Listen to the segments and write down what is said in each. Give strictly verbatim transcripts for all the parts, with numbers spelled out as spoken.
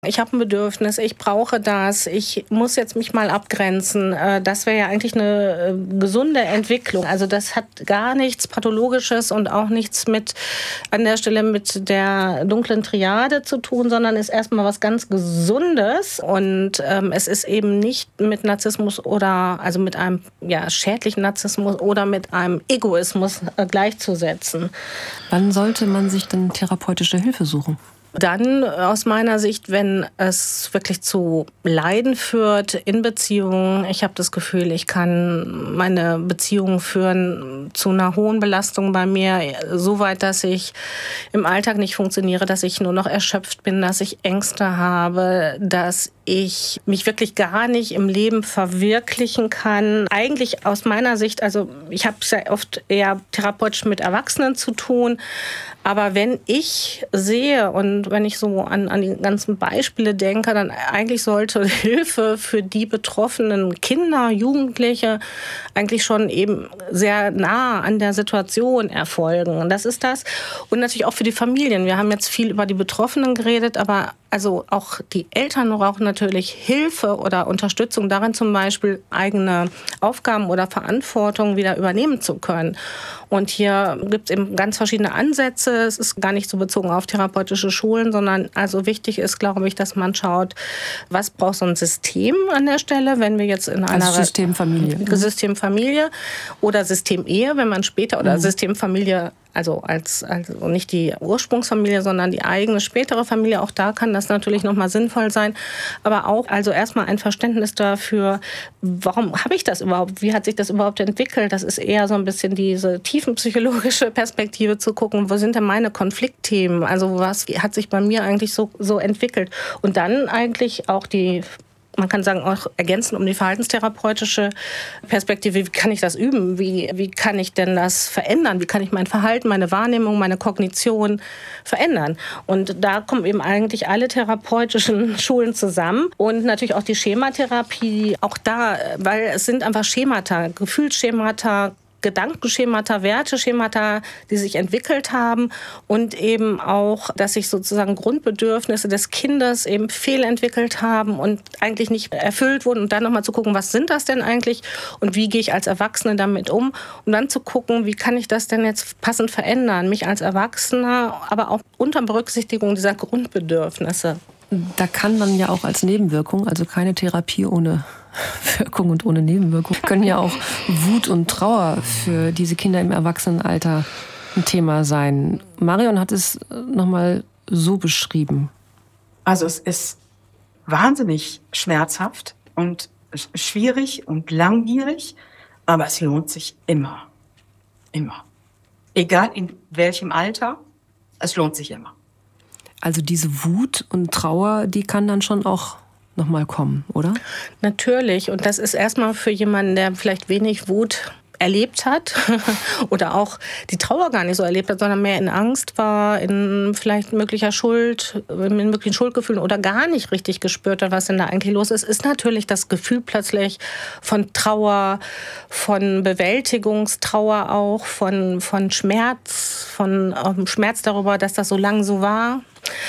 Ich habe ein Bedürfnis, ich brauche das, ich muss jetzt mich mal abgrenzen. Das wäre ja eigentlich eine gesunde Entwicklung. Also das hat gar nichts Pathologisches und auch nichts mit an der Stelle mit der dunklen Triade zu tun, sondern ist erstmal was ganz Gesundes. Und ähm, es ist eben nicht mit Narzissmus oder also mit einem ja, schädlichen Narzissmus oder mit einem Egoismus äh, gleichzusetzen. Wann sollte man sich denn therapeutische Hilfe suchen? Dann aus meiner Sicht, wenn es wirklich zu Leiden führt in Beziehungen. Ich habe das Gefühl, ich kann meine Beziehungen führen zu einer hohen Belastung bei mir, so weit, dass ich im Alltag nicht funktioniere, dass ich nur noch erschöpft bin, dass ich Ängste habe, dass ich mich wirklich gar nicht im Leben verwirklichen kann. Eigentlich aus meiner Sicht, also ich habe sehr oft eher therapeutisch mit Erwachsenen zu tun, aber wenn ich sehe und wenn ich so an, an die ganzen Beispiele denke, dann eigentlich sollte Hilfe für die betroffenen Kinder, Jugendliche eigentlich schon eben sehr nah an der Situation erfolgen. Und das ist das. Und natürlich auch für die Familien. Wir haben jetzt viel über die Betroffenen geredet, aber also auch die Eltern brauchen natürlich Hilfe oder Unterstützung darin, zum Beispiel eigene Aufgaben oder Verantwortung wieder übernehmen zu können. Und hier gibt es eben ganz verschiedene Ansätze. Es ist gar nicht so bezogen auf therapeutische Schulen, sondern also wichtig ist, glaube ich, dass man schaut, was braucht so ein System an der Stelle, wenn wir jetzt in einer also Systemfamilie, Systemfamilie oder Systemehe, wenn man später oder mhm. Systemfamilie Also als also nicht die Ursprungsfamilie, sondern die eigene spätere Familie. Auch da kann das natürlich nochmal sinnvoll sein. Aber auch also erstmal ein Verständnis dafür, warum habe ich das überhaupt? Wie hat sich das überhaupt entwickelt? Das ist eher so ein bisschen diese tiefenpsychologische Perspektive zu gucken, wo sind denn meine Konfliktthemen? Also was hat sich bei mir eigentlich so, so entwickelt? Und dann eigentlich auch die Man kann sagen, auch ergänzen um die verhaltenstherapeutische Perspektive. Wie kann ich das üben? Wie, wie kann ich denn das verändern? Wie kann ich mein Verhalten, meine Wahrnehmung, meine Kognition verändern? Und da kommen eben eigentlich alle therapeutischen Schulen zusammen. Und natürlich auch die Schematherapie. Auch da, weil es sind einfach Schemata, Gefühlsschemata, Gedankenschemata, Werteschemata, die sich entwickelt haben und eben auch, dass sich sozusagen Grundbedürfnisse des Kindes eben fehlentwickelt haben und eigentlich nicht erfüllt wurden und dann nochmal zu gucken, was sind das denn eigentlich und wie gehe ich als Erwachsene damit um und dann zu gucken, wie kann ich das denn jetzt passend verändern, mich als Erwachsener, aber auch unter Berücksichtigung dieser Grundbedürfnisse. Da kann man ja auch als Nebenwirkung, also keine Therapie ohne Wirkung und ohne Nebenwirkung, können ja auch Wut und Trauer für diese Kinder im Erwachsenenalter ein Thema sein. Marion hat es nochmal so beschrieben. Also es ist wahnsinnig schmerzhaft und schwierig und langwierig, aber es lohnt sich immer. Immer. Egal in welchem Alter, es lohnt sich immer. Also diese Wut und Trauer, die kann dann schon auch noch mal kommen, oder? Natürlich. Und das ist erstmal für jemanden, der vielleicht wenig Wut erlebt hat oder auch die Trauer gar nicht so erlebt hat, sondern mehr in Angst war, in vielleicht möglicher Schuld, in möglichen Schuldgefühlen oder gar nicht richtig gespürt hat, was denn da eigentlich los ist, ist natürlich das Gefühl plötzlich von Trauer, von Bewältigungstrauer auch, von, von Schmerz, von ähm, Schmerz darüber, dass das so lang so war.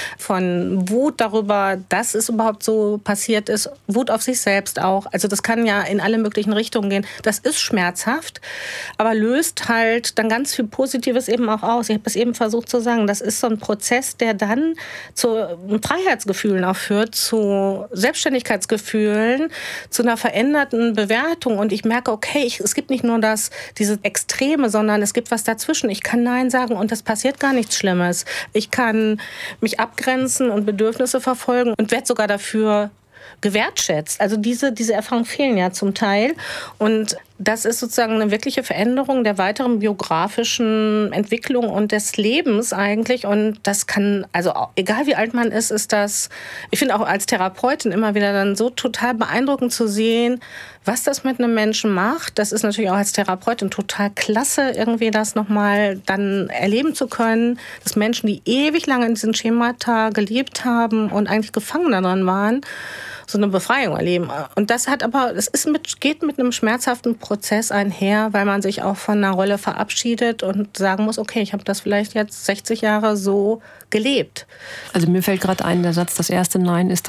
Von Wut darüber, dass es überhaupt so passiert ist, Wut auf sich selbst auch. Also das kann ja in alle möglichen Richtungen gehen. Das ist schmerzhaft, aber löst halt dann ganz viel Positives eben auch aus. Ich habe es eben versucht zu sagen, das ist so ein Prozess, der dann zu Freiheitsgefühlen auch führt, zu Selbstständigkeitsgefühlen, zu einer veränderten Bewertung. Und ich merke, okay, ich, es gibt nicht nur das, diese Extreme, sondern es gibt was dazwischen. Ich kann Nein sagen und es passiert gar nichts Schlimmes. Ich kann mich abgrenzen und Bedürfnisse verfolgen und werde sogar dafür gewertschätzt. Also diese, diese Erfahrungen fehlen ja zum Teil. Und das ist sozusagen eine wirkliche Veränderung der weiteren biografischen Entwicklung und des Lebens eigentlich. Und das kann, also egal wie alt man ist, ist das, ich finde auch als Therapeutin immer wieder dann so total beeindruckend zu sehen, was das mit einem Menschen macht. Das ist natürlich auch als Therapeutin total klasse, irgendwie das nochmal dann erleben zu können, dass Menschen, die ewig lange in diesen Schemata gelebt haben und eigentlich gefangen daran waren, so eine Befreiung erleben. Und das hat aber, es ist mit, geht mit einem schmerzhaften Prozess einher, weil man sich auch von einer Rolle verabschiedet und sagen muss, okay, ich habe das vielleicht jetzt sechzig Jahre so gelebt. Also mir fällt gerade ein, der Satz, das erste Nein ist